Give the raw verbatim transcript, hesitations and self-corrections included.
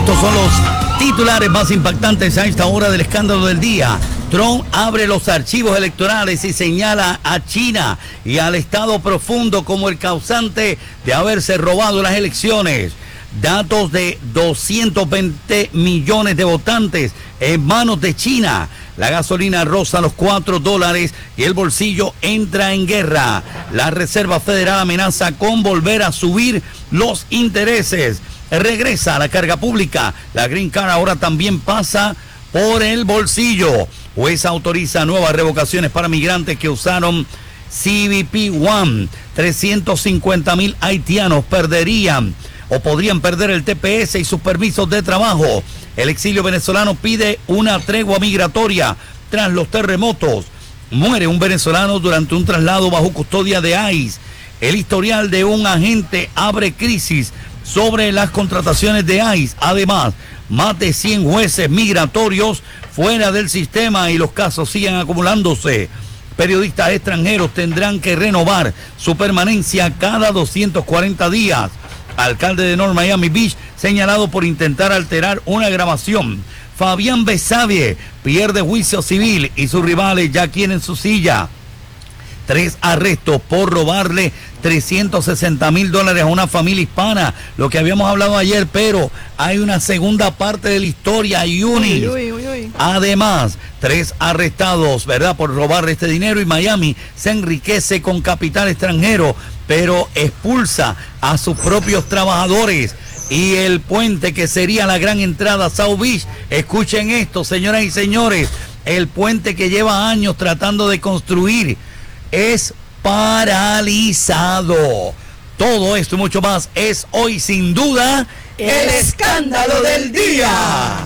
Estos son los titulares más impactantes a esta hora del escándalo del día. Trump abre los archivos electorales y señala a China y al Estado profundo como el causante de haberse robado las elecciones. Datos de doscientos veinte millones de votantes en manos de China. La gasolina roza los cuatro dólares y el bolsillo entra en guerra. La Reserva Federal amenaza con volver a subir los intereses. Regresa a la carga pública. La Green Card ahora también pasa por el bolsillo. Juez autoriza nuevas revocaciones para migrantes que usaron C B P One. trescientos cincuenta mil haitianos perderían o podrían perder el T P S y sus permisos de trabajo. El exilio venezolano pide una tregua migratoria tras los terremotos. Muere un venezolano durante un traslado bajo custodia de I C E. El historial de un agente abre crisis sobre las contrataciones de I C E. Además, más de cien jueces migratorios fuera del sistema y los casos siguen acumulándose. Periodistas extranjeros tendrán que renovar su permanencia cada doscientos cuarenta días. Alcalde de North Miami Beach señalado por intentar alterar una grabación. Fabián Besavie pierde juicio civil y sus rivales ya quieren su silla. Tres arrestos por robarle trescientos sesenta mil dólares a una familia hispana, lo que habíamos hablado ayer, pero hay una segunda parte de la historia, Yunis. Uy, uy, uy, uy. Además, tres arrestados, ¿verdad?, por robarle este dinero, y Miami se enriquece con capital extranjero, pero expulsa a sus propios trabajadores. Y el puente que sería la gran entrada a South Beach, escuchen esto, señoras y señores, el puente que lleva años tratando de construir es paralizado. Todo esto y mucho más es hoy sin duda el escándalo del día.